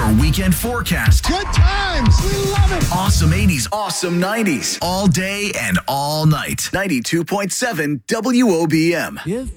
Your weekend forecast. Good times. We love it. Awesome 80s, awesome 90s. All day and all night. 92.7 WOBM.